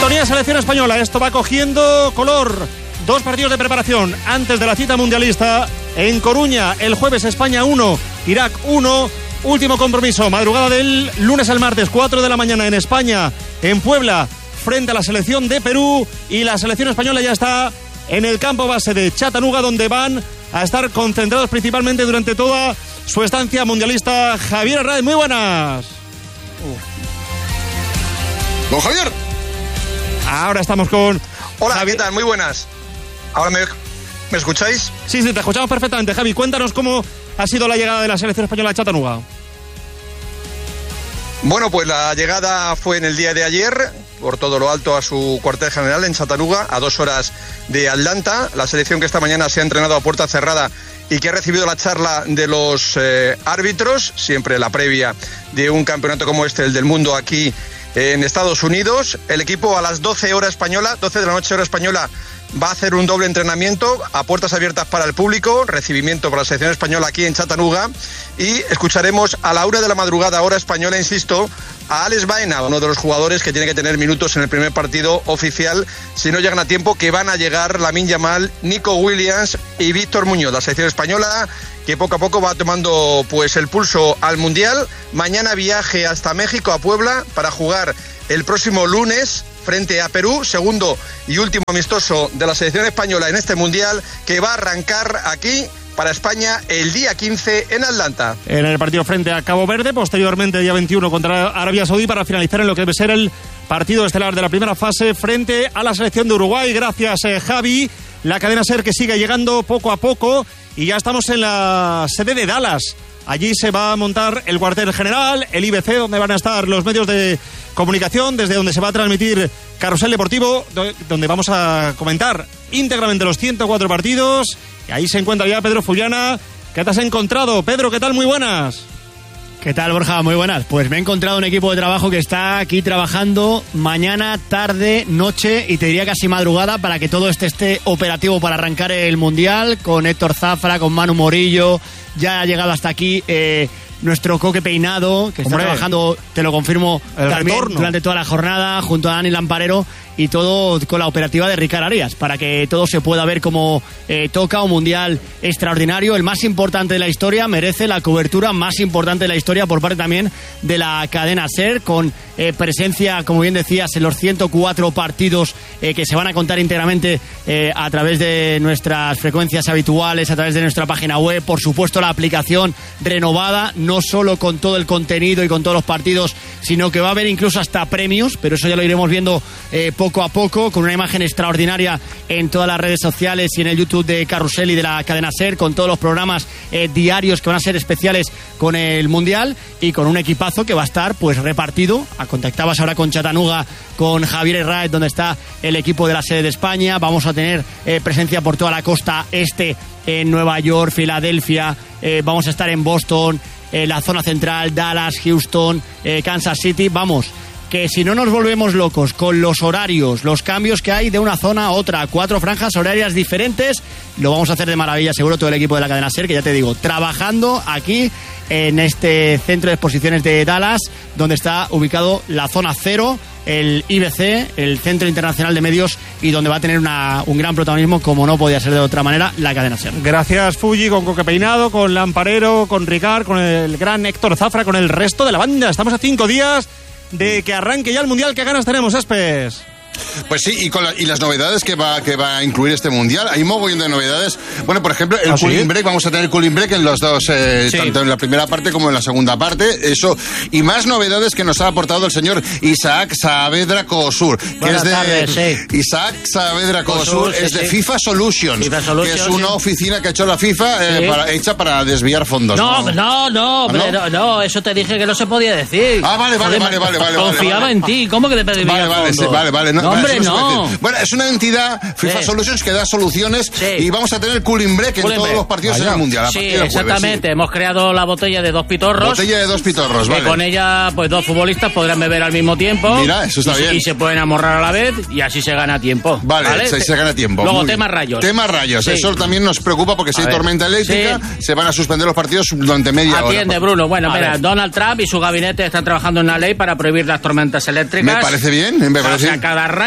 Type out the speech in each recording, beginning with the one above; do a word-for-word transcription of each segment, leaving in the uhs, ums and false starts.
Sintonía selección española. Esto va cogiendo color. Dos partidos de preparación antes de la cita mundialista. En Coruña, el jueves España uno, Irak uno. Último compromiso, madrugada del lunes al martes, cuatro de la mañana en España, en Puebla, frente a la selección de Perú. Y la selección española ya está en el campo base de Chattanooga, donde van a estar concentrados principalmente durante toda su estancia mundialista. Javier Herráez, muy buenas. Don Javier. Ahora estamos con... Hola, Javi... ¿qué tal? Muy buenas. Ahora me, ¿me escucháis? Sí, sí, te escuchamos perfectamente. Javi, cuéntanos cómo ha sido la llegada de la selección española a Chattanooga. Bueno, pues la llegada fue en el día de ayer, por todo lo alto a su cuartel general en Chattanooga, a dos horas de Atlanta. La selección que esta mañana se ha entrenado a puerta cerrada y que ha recibido la charla de los eh, árbitros, siempre la previa de un campeonato como este, el del mundo aquí en Estados Unidos. El equipo a las doce horas española, doce de la noche hora española, va a hacer un doble entrenamiento a puertas abiertas para el público, recibimiento para la selección española aquí en Chattanooga, y escucharemos a la una de la madrugada hora española, insisto, a Alex Baena, uno de los jugadores que tiene que tener minutos en el primer partido oficial si no llegan a tiempo, que van a llegar Lamine Yamal, Nico Williams y Víctor Muñoz, la selección española que poco a poco va tomando pues el pulso al Mundial. Mañana viaje hasta México, a Puebla, para jugar el próximo lunes frente a Perú, segundo y último amistoso de la selección española en este Mundial, que va a arrancar aquí para España el día quince en Atlanta. En el partido frente a Cabo Verde, posteriormente día veintiuno contra Arabia Saudí, para finalizar en lo que debe ser el partido estelar de la primera fase frente a la selección de Uruguay. Gracias, eh, Javi. La cadena SER que sigue llegando poco a poco y ya estamos en la sede de Dallas. Allí se va a montar el cuartel general, el I B C, donde van a estar los medios de comunicación, desde donde se va a transmitir Carrusel Deportivo, donde vamos a comentar íntegramente los ciento cuatro partidos. Y ahí se encuentra ya Pedro Fullana. ¿Qué te has encontrado? Pedro, ¿qué tal? Muy buenas. ¿Qué tal, Borja? Muy buenas. Pues me he encontrado un equipo de trabajo que está aquí trabajando mañana, tarde, noche y te diría casi madrugada para que todo este esté operativo para arrancar el Mundial, con Héctor Zafra, con Manu Morillo. Ya ha llegado hasta aquí eh, nuestro Coque Peinado, que está Hombre, trabajando, te lo confirmo, también durante toda la jornada, junto a Dani Lamparero, y todo con la operativa de Ricard Arias, para que todo se pueda ver como eh, toca. Un Mundial extraordinario, el más importante de la historia, merece la cobertura más importante de la historia por parte también de la cadena SER, con eh, presencia, como bien decías, en los ciento cuatro partidos eh, que se van a contar íntegramente eh, a través de nuestras frecuencias habituales, a través de nuestra página web, por supuesto la aplicación renovada, no solo con todo el contenido y con todos los partidos, sino que va a haber incluso hasta premios, pero eso ya lo iremos viendo eh, poco poco a poco, con una imagen extraordinaria en todas las redes sociales y en el YouTube de Carrusel y de la cadena SER, con todos los programas eh, diarios que van a ser especiales con el Mundial, y con un equipazo que va a estar pues repartido. Contactabas ahora con Chattanooga, con Javier Herráez, donde está el equipo de la sede de España. Vamos a tener eh, presencia por toda la costa este, en Nueva York, Filadelfia, eh, vamos a estar en Boston, eh, la zona central, Dallas, Houston, eh, Kansas City. Vamos, que si no nos volvemos locos con los horarios, los cambios que hay de una zona a otra, cuatro franjas horarias diferentes, lo vamos a hacer de maravilla, seguro, todo el equipo de la cadena SER, que ya te digo, trabajando aquí en este centro de exposiciones de Dallas, donde está ubicado la zona cero, el I B C, el Centro Internacional de Medios, y donde va a tener una, un gran protagonismo, como no podía ser de otra manera, la cadena SER. Gracias, Fulli, con Coque Peinado, con Lamparero, con Ricard, con el gran Héctor Zafra, con el resto de la banda. Estamos a cinco días de que arranque ya el Mundial. ¿Qué ganas tenemos, Espes? Pues sí, y, con la, y las novedades que va, que va a incluir este Mundial. Hay mogollón de novedades. Bueno, por ejemplo, el ¿Ah, cooling sí? break. Vamos a tener cooling break en los dos, eh, sí. tanto en la primera parte como en la segunda parte. Eso. Y más novedades que nos ha aportado el señor Isaac Saavedra Cosur, que Buenas es de tardes, sí. Isaac Saavedra Cosur, sí, es de sí. FIFA Solutions, FIFA Solutions, que es una sí. oficina que ha hecho la FIFA eh, sí. para, hecha para desviar fondos. No, no, no, no, ¿Ah, no? no, no, eso te dije que no se podía decir. Ah, vale, vale, vale, vale, vale. Confiaba vale, en ti. ¿Cómo que te pedí vale, vale, sí, vale, vale. No, no hombre, no. no. Bueno, es una entidad, FIFA sí. Solutions, que da soluciones sí. y vamos a tener cooling break en cooling todos break. los partidos Vaya. en el Mundial. A sí, del exactamente. Jueves, sí. Hemos creado la botella de dos pitorros. Botella de dos pitorros, vale. Que con ella, pues dos futbolistas podrán beber al mismo tiempo. Mira, eso está y, bien. Y se pueden amorrar a la vez y así se gana tiempo. Vale, ¿vale? Se, se gana tiempo. Luego, Muy tema bien. rayos. Tema rayos. Sí. Eso también nos preocupa porque si a hay ver. tormenta eléctrica, sí. se van a suspender los partidos durante media Atiende, hora. Atiende, Bruno. Bueno, a mira, ver. Donald Trump y su gabinete están trabajando en una ley para prohibir las tormentas eléctricas. Me parece bien, me parece O sea, cada rayo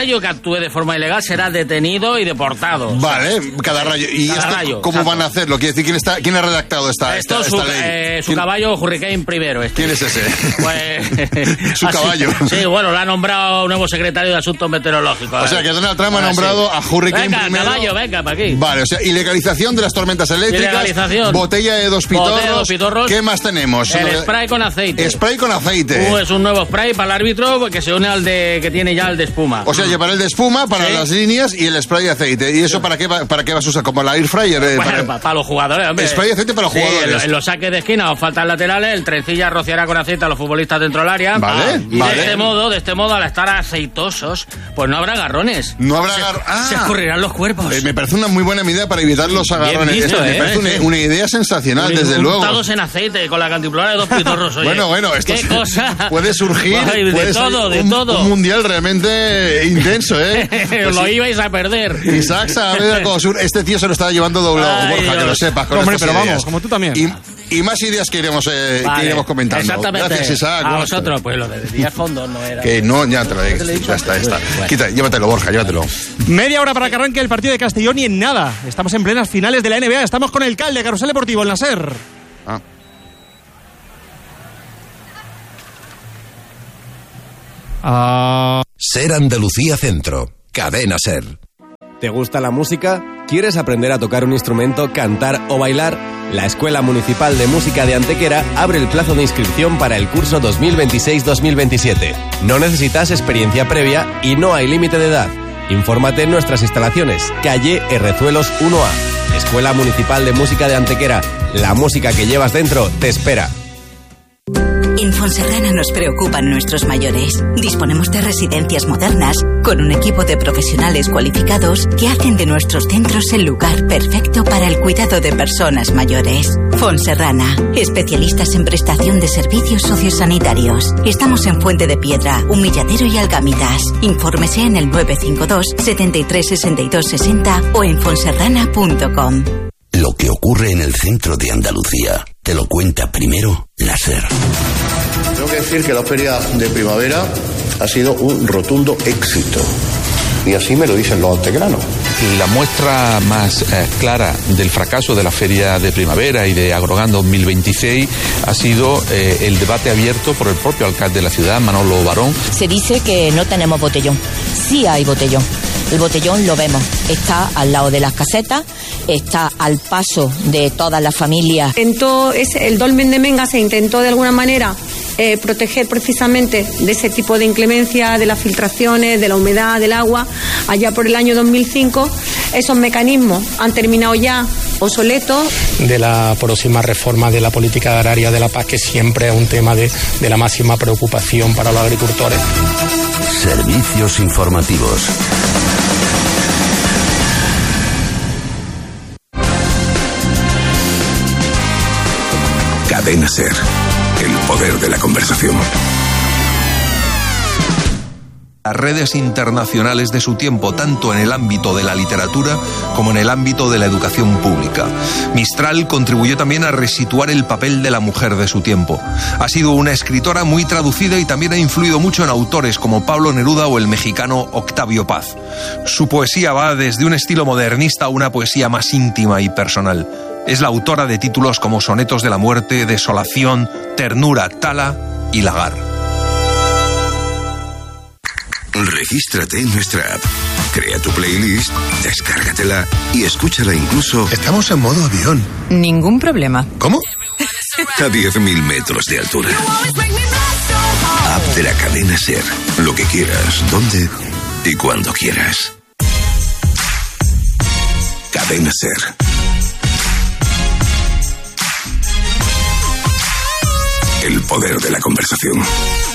rayo que actúe de forma ilegal será detenido y deportado. Vale, cada rayo. ¿Y cada esto rayo, cómo exacto. van a hacerlo? Quiere decir, ¿quién, está, quién ha redactado esta, Esto esta, su, esta ley? Eh, su ¿Quién? caballo Hurricane primero. Este. ¿Quién es ese? Pues, su así, caballo. Sí, bueno, lo ha nombrado nuevo secretario de Asuntos Meteorológicos. O sea, que Donald Trump ha Ah, nombrado sí. a Hurricane venga, primero. caballo, venga, para aquí. Vale, o sea, ilegalización de las tormentas eléctricas. Ilegalización. Botella de dos pitorros. Botella de dos pitorros. ¿Qué más tenemos? El spray con aceite. Spray con aceite. Uh, es un nuevo spray para el árbitro que se une al de que tiene ya el de espuma. O sea, llevar el de espuma para Sí. las líneas y el spray de aceite. ¿Y eso para qué, va, para qué vas a usar? ¿Como la air fryer? Eh, Bueno, para... para, para los jugadores, hombre. Spray de aceite para los Sí, jugadores. En, en los saques de esquina o faltas laterales, el trencilla rociará con aceite a los futbolistas dentro del área. Vale, y vale. de este modo, de este modo, al estar aceitosos, pues no habrá garrones. No habrá Se- gar- ah. Se escurrirán los cuerpos. Eh, me parece una muy buena idea para evitar los agarrones. visto, Esto me ¿eh? parece una, una idea sensacional, desde luego. Untados en aceite con la cantimplora de dos pitorros, oye. Bueno, bueno, esto ¿Qué se- cosa? puede surgir. Ay, de puede todo, salir de un, todo. Un mundial realmente intenso, ¿eh? Pues Lo sí. ibais a perder. Isaac Saavedra Cosur, este tío se lo estaba llevando doblado, Ay, Borja, que Dios. lo sepas. Con Hombre, estas pero ideas. vamos, como tú también. Y, y más ideas que iremos, eh, Vale, que iremos comentando. Exactamente. Gracias, Isaac. A vosotros, pues lo de diez fondos no era. Que no, ya te lo digo. ¿Te lo he dicho? Ya está, ya está. Bueno. Quita, llévatelo, Borja, llévatelo. Media hora para que arranque el partido de Castellón y en nada. Estamos en plenas finales de la N B A. Estamos con el Cal de Carrusel Deportivo, el Nasser. Ah. Ah, Ser Andalucía Centro. Cadena Ser. ¿Te gusta la música? ¿Quieres aprender a tocar un instrumento, cantar o bailar? La Escuela Municipal de Música de Antequera abre el plazo de inscripción para el curso dos mil veintiséis dos mil veintisiete. No necesitas experiencia previa y no hay límite de edad. Infórmate en nuestras instalaciones, calle Herrezuelos uno A. Escuela Municipal de Música de Antequera. La música que llevas dentro te espera. En Fonserrana nos preocupan nuestros mayores. Disponemos de residencias modernas con un equipo de profesionales cualificados que hacen de nuestros centros el lugar perfecto para el cuidado de personas mayores. Fonserrana, especialistas en prestación de servicios sociosanitarios. Estamos en Fuente de Piedra, Humilladero y Algamidas. Infórmese en el nueve cinco dos, setenta y tres, sesenta y dos, sesenta o en fonserrana punto com. Lo que ocurre en el centro de Andalucía te lo cuenta primero la SER. Tengo que decir que la feria de primavera ha sido un rotundo éxito. Y así me lo dicen los antequeranos. La muestra más eh, clara del fracaso de la Feria de Primavera y de Agrogán dos mil veintiséis ha sido eh, el debate abierto por el propio alcalde de la ciudad, Manolo Barón. Se dice que no tenemos botellón. Sí hay botellón. El botellón lo vemos. Está al lado de las casetas, está al paso de todas las familias. Intentó ese, el dolmen de Menga se intentó de alguna manera eh, proteger precisamente de ese tipo de inclemencia, de las filtraciones, de la humedad, del agua. Allá por el año dos mil cinco, esos mecanismos han terminado ya obsoletos. De la próxima reforma de la política agraria de la paz, que siempre es un tema de, de la máxima preocupación para los agricultores. Servicios informativos. Cadena Ser. El poder de la conversación. Las redes internacionales de su tiempo, tanto en el ámbito de la literatura como en el ámbito de la educación pública. Mistral contribuyó también a resituar el papel de la mujer de su tiempo. Ha sido una escritora muy traducida y también ha influido mucho en autores como Pablo Neruda o el mexicano Octavio Paz. Su poesía va desde un estilo modernista a una poesía más íntima y personal. Es la autora de títulos como Sonetos de la Muerte, Desolación, Ternura, Tala y Lagar. Regístrate en nuestra app, crea tu playlist, descárgatela y escúchala incluso... Estamos en modo avión. Ningún problema. ¿Cómo? A diez mil metros de altura. App de la cadena Ser. Lo que quieras, donde y cuando quieras. Cadena Ser. El poder de la conversación.